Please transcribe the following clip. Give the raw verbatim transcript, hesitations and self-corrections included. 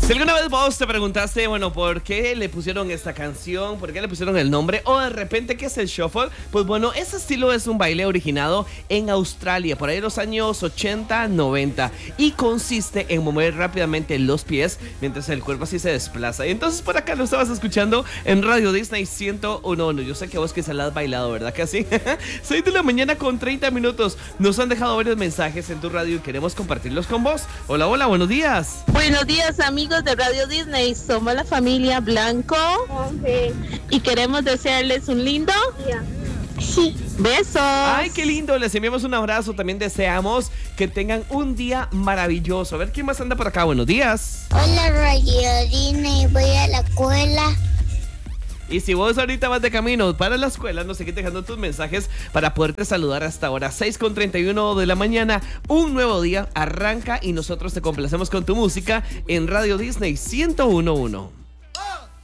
Si alguna vez vos te preguntaste, bueno, ¿por qué le pusieron esta canción? ¿Por qué le pusieron el nombre? O de repente, ¿qué es el shuffle? Pues bueno, ese estilo es un baile originado en Australia, por ahí en los años ochenta, noventa. Y consiste en mover rápidamente los pies mientras el cuerpo así se desplaza. Y entonces por acá lo estabas escuchando en Radio Disney ciento uno punto uno. Yo sé que vos que se la has bailado, ¿verdad que así? seis de la mañana con treinta minutos. Nos han dejado varios mensajes en tu radio y queremos compartirlos con vos. Hola, hola, buenos días. Buenos días, amigos de Radio Disney. Somos la familia Blanco y queremos desearles un lindo día. Sí. Besos. Ay, qué lindo. Les enviamos un abrazo. También deseamos que tengan un día maravilloso. A ver quién más anda por acá. Buenos días. Hola, Radio Disney. Voy a la escuela. Y si vos ahorita vas de camino para la escuela, nos seguís dejando tus mensajes para poderte saludar hasta ahora. seis con treinta y uno de la mañana, un nuevo día arranca y nosotros te complacemos con tu música en Radio Disney ciento uno punto uno.